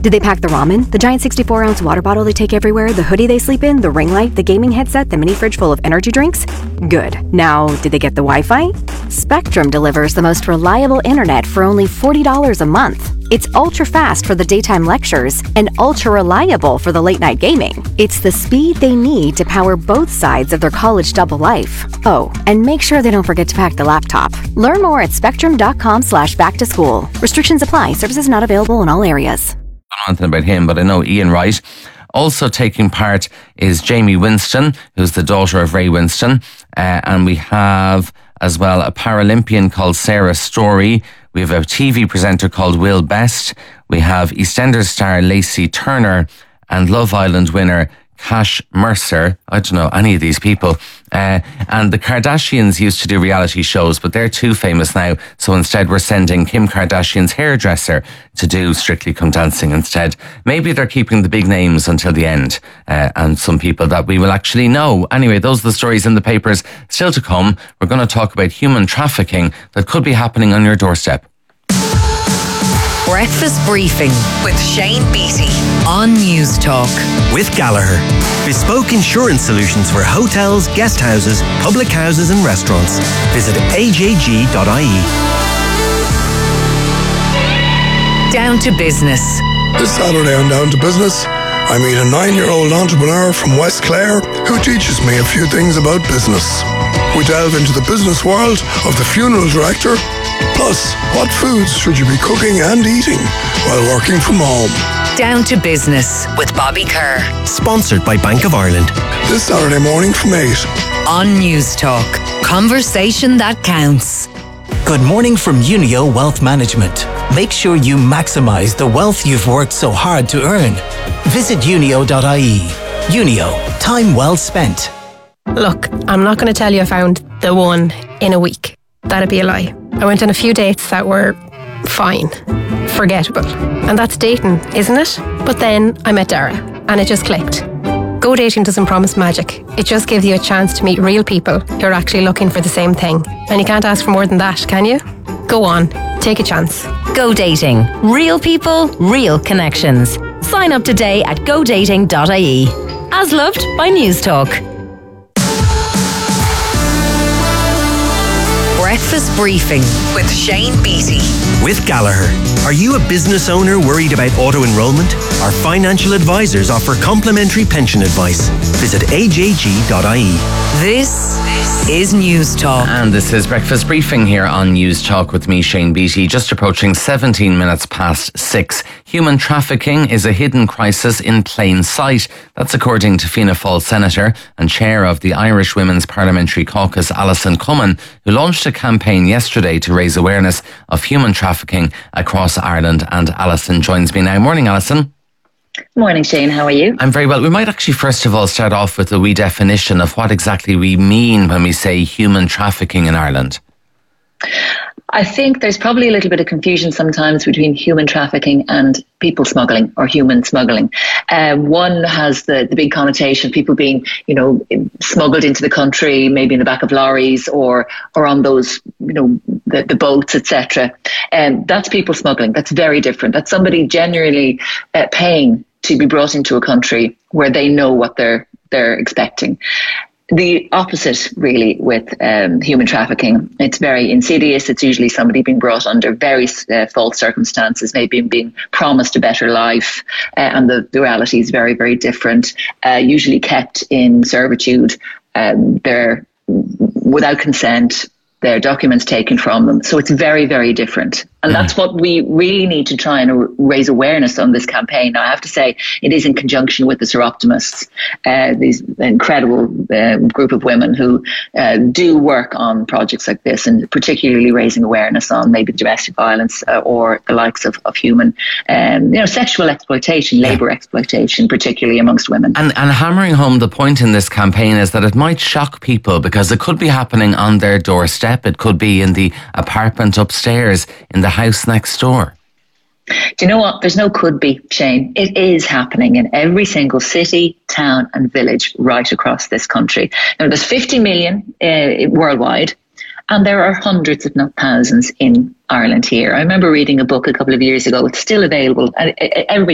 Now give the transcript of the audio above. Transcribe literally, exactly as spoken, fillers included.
Did they pack the ramen, the giant sixty-four ounce water bottle they take everywhere, the hoodie they sleep in, the ring light, the gaming headset, the mini fridge full of energy drinks? Good. Now, did they get the Wi-Fi? Spectrum delivers the most reliable internet for only forty dollars a month. It's ultra-fast for the daytime lectures and ultra-reliable for the late-night gaming. It's the speed they need to power both sides of their college double life. Oh, and make sure they don't forget to pack the laptop. Learn more at spectrum.com slash back to school. Restrictions apply. Services not available in all areas. I don't know anything about him, but I know Ian Wright. Also taking part is Jamie Winston, who's the daughter of Ray Winston. Uh, and we have as well a Paralympian called Sarah Story. We have a T V presenter called Will Best. We have EastEnders star Lacey Turner and Love Island winner Cash Mercer. I don't know any of these people. Uh, and the Kardashians used to do reality shows, but they're too famous now. So instead we're sending Kim Kardashian's hairdresser to do Strictly Come Dancing instead. Maybe they're keeping the big names until the end. Uh, and some people that we will actually know. Anyway, those are the stories in the papers. Still to come, we're going to talk about human trafficking that could be happening on your doorstep. Breakfast Briefing with Shane Beattie on News Talk. With Gallagher. Bespoke insurance solutions for hotels, guest houses, public houses and restaurants. Visit a j g dot i e. Down to business. This Saturday on Down to Business, I meet a nine-year-old entrepreneur from West Clare who teaches me a few things about business. We delve into the business world of the funeral director. Plus, what foods should you be cooking and eating while working from home? Down to Business with Bobby Kerr. Sponsored by Bank of Ireland. This Saturday morning from eight. On News Talk. Conversation that counts. Good morning from Unio Wealth Management. Make sure you maximise the wealth you've worked so hard to earn. Visit unio dot i e. Unio. Time well spent. Look, I'm not going to tell you I found the one in a week. That'd be a lie. I went on a few dates that were fine, forgettable. And that's dating, isn't it? But then I met Dara and it just clicked. Go Dating doesn't promise magic. It just gives you a chance to meet real people who are actually looking for the same thing. And you can't ask for more than that, can you? Go on, take a chance. Go Dating. Real people, real connections. Sign up today at go dating dot i e. As loved by News Talk. Breakfast Briefing with Shane Beattie. With Gallagher. Are you a business owner worried about auto-enrolment? Our financial advisors offer complimentary pension advice. Visit a j g dot i e. This is News Talk. And this is Breakfast Briefing here on News Talk with me, Shane Beattie. Just approaching seventeen minutes past six. Human trafficking is a hidden crisis in plain sight. That's according to Fianna Fáil Senator and Chair of the Irish Women's Parliamentary Caucus, Alison Cummin, who launched a campaign yesterday to raise awareness of human trafficking across Ireland. And Alison joins me now. Morning, Alison. Morning, Shane. How are you? I'm very well. We might actually first of all start off with a wee definition of what exactly we mean when we say human trafficking in Ireland. I think there's probably a little bit of confusion sometimes between human trafficking and people smuggling or human smuggling. Um, one has the, the big connotation of people being, you know, smuggled into the country, maybe in the back of lorries or or on those, you know, the, the boats, et cetera. And um, that's people smuggling. That's very different. That's somebody genuinely uh, paying to be brought into a country where they know what they're they're expecting. The opposite, really, with um, human trafficking. It's very insidious. It's usually somebody being brought under very uh, false circumstances, maybe being promised a better life, uh, and the, the reality is very, very different. Uh, usually kept in servitude. Um, they're without consent. Their documents taken from them. So it's very, very different. And that's what we really need to try and raise awareness on this campaign. Now, I have to say, it is in conjunction with the Seroptimists, uh, these incredible uh, group of women who uh, do work on projects like this, and particularly raising awareness on maybe domestic violence uh, or the likes of, of human, um, you know, sexual exploitation, labour exploitation, particularly amongst women. And, and hammering home the point in this campaign is that it might shock people because it could be happening on their doorstep. It could be in the apartment upstairs, in the house next door. Do you know what? There's no could be, Shane. It is happening in every single city, town and village right across this country. Now, there's fifty million uh, worldwide, and there are hundreds, if not thousands, in Ireland here. I remember reading a book a couple of years ago. It's still available. Everybody